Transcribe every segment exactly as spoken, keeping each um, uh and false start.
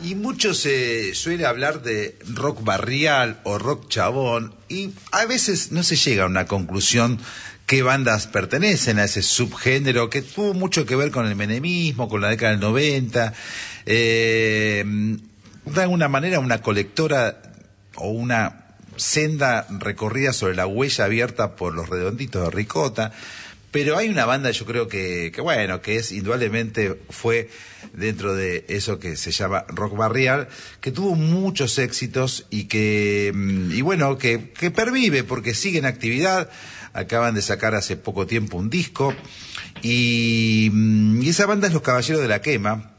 Y mucho se suele hablar de rock barrial o rock chabón, y a veces no se llega a una conclusión qué bandas pertenecen a ese subgénero que tuvo mucho que ver con el menemismo, con la década del noventa. Eh, de alguna manera una colectora o una senda recorrida sobre la huella abierta por los Redonditos de Ricota. Pero hay una banda, yo creo que, que bueno, que es indudablemente fue dentro de eso que se llama rock barrial, que tuvo muchos éxitos y que, y bueno, que, que pervive porque sigue en actividad. Acaban de sacar hace poco tiempo un disco y, y esa banda es Los Caballeros de la Quema.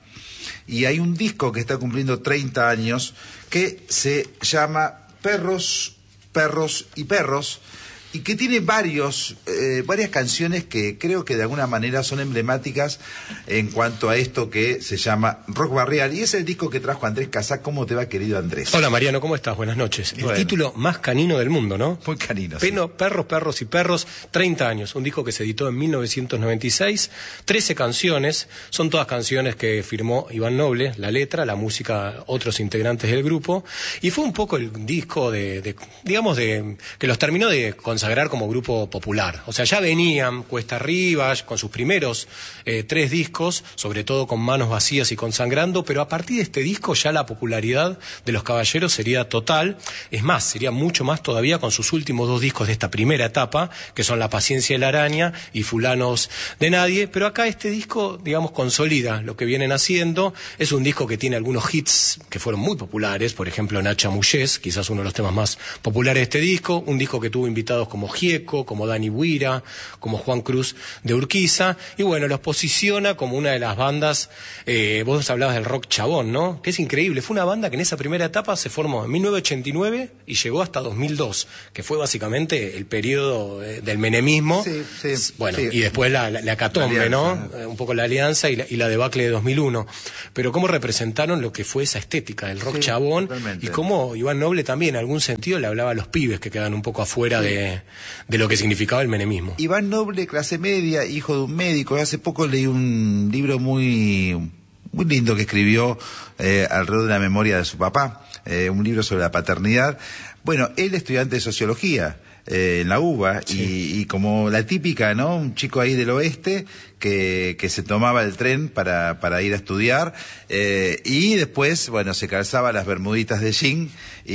Y hay un disco que está cumpliendo treinta años que se llama Perros, Perros y Perros, y que tiene varios, eh, varias canciones que creo que de alguna manera son emblemáticas en cuanto a esto que se llama rock barrial. Y es el disco que trajo Andrés Casá. ¿Cómo te va, querido Andrés? Hola, Mariano, ¿cómo estás? Buenas noches. El bueno. título más canino del mundo, ¿no? Muy canino, Peno, sí. Perros, Perros y Perros, treinta años. Un disco que se editó en mil novecientos noventa y seis. trece canciones. Son todas canciones que firmó Iván Noble, la letra, la música, otros integrantes del grupo. Y fue un poco el disco de, de digamos, de que los terminó de consagrar como grupo popular. O sea, ya venían cuesta arriba con sus primeros eh, tres discos, sobre todo con Manos Vacías y con Sangrando, pero a partir de este disco ya la popularidad de Los Caballeros sería total. Es más, sería mucho más todavía con sus últimos dos discos de esta primera etapa, que son La Paciencia y la Araña y Fulanos de Nadie. Pero acá este disco, digamos, consolida lo que vienen haciendo. Es un disco que tiene algunos hits que fueron muy populares, por ejemplo, Nacha Mullés, quizás uno de los temas más populares de este disco. Un disco que tuvo invitados como Gieco, como Dani Buira, como Juan Cruz de Urquiza, y bueno, los posiciona como una de las bandas, eh, vos hablabas del rock chabón, ¿no? Que es increíble, fue una banda que en esa primera etapa se formó en mil novecientos ochenta y nueve y llegó hasta dos mil dos, que fue básicamente el periodo eh, del menemismo, sí, sí, bueno, sí. y después la, la, la catombe, ¿no? Eh, un poco la alianza y la, y la debacle de dos mil uno, pero cómo representaron lo que fue esa estética del rock sí, chabón, totalmente. Y cómo Iván Noble también en algún sentido le hablaba a los pibes que quedan un poco afuera sí. de de lo que significaba el menemismo. Iván Noble, clase media, hijo de un médico. Hace poco leí un libro muy, muy lindo que escribió eh, alrededor de la memoria de su papá, eh, un libro sobre la paternidad. Bueno, él estudiante de sociología eh, en la UBA, sí. y, y como la típica, ¿no? Un chico ahí del oeste que, que se tomaba el tren para, para ir a estudiar, eh, y después, bueno, se calzaba las bermuditas de jean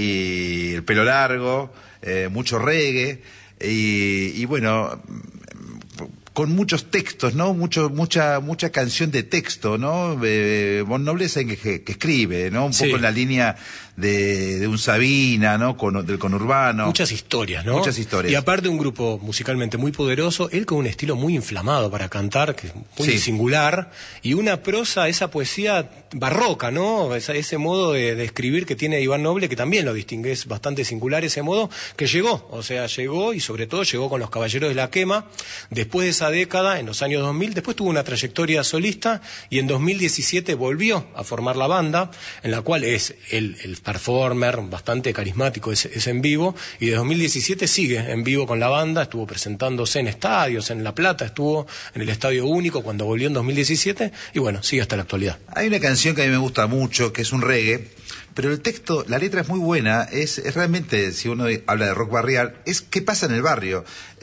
y el pelo largo, eh, mucho reggae. Y, y bueno, con muchos textos, ¿no? Mucho, mucha, mucha canción de texto, ¿no? Eh, Bon Noble es alguien que, que escribe, ¿no? Un sí. poco en la línea de, de un Sabina, ¿no? Con, del conurbano. Muchas historias, ¿no? Muchas historias. Y aparte un grupo musicalmente muy poderoso, él con un estilo muy inflamado para cantar, que es muy sí. singular, y una prosa, esa poesía barroca, ¿no? Esa, ese modo de, de escribir que tiene Iván Noble, que también lo distingue, es bastante singular ese modo, que llegó, o sea, llegó y sobre todo llegó con Los Caballeros de la Quema, después de esa década, en los años dos mil, después tuvo una trayectoria solista y en dos mil diecisiete volvió a formar la banda, en la cual es el, el performer bastante carismático, es, es en vivo, y de dos mil diecisiete sigue en vivo con la banda, estuvo presentándose en estadios, en La Plata, estuvo en el Estadio Único cuando volvió en dos mil diecisiete, y bueno, sigue hasta la actualidad. Hay una canción que a mí me gusta mucho, que es un reggae, pero el texto, la letra es muy buena, es, es realmente, si uno habla de rock barrial, es qué pasa en el barrio.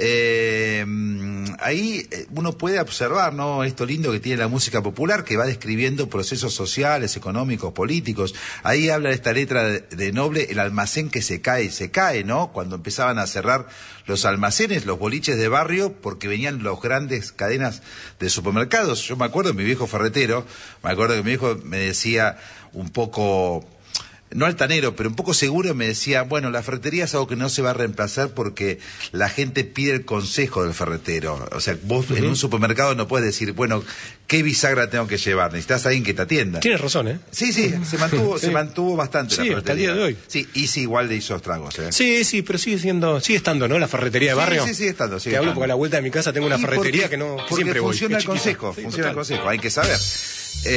Eh, ahí uno puede observar, ¿no? Esto lindo que tiene la música popular, que va describiendo procesos sociales, económicos, políticos. Ahí habla esta letra de, de Noble, el almacén que se cae, se cae, ¿no? Cuando empezaban a cerrar los almacenes, los boliches de barrio, porque venían las grandes cadenas de supermercados. Yo me acuerdo de mi viejo ferretero, me acuerdo que mi viejo me decía un poco, no altanero, pero un poco seguro, me decía, bueno, la ferretería es algo que no se va a reemplazar porque la gente pide el consejo del ferretero. O sea, vos uh-huh. en un supermercado no puedes decir, bueno, ¿qué bisagra tengo que llevar? Necesitas a alguien que te atienda. Tienes razón, ¿eh? Sí, sí, se mantuvo, sí. se mantuvo bastante sí, la ferretería. Hasta el día de hoy. Sí, y sí, igual le hizo estragos, ¿eh? Sí, sí, pero sigue siendo, sigue estando, ¿no? La ferretería de barrio. Sí, sí, sigue estando, sigue Te hablo estando. porque a la vuelta de mi casa tengo una y ferretería porque, que no, que porque siempre funciona voy. el consejo, sí, funciona total. el consejo, hay que saber.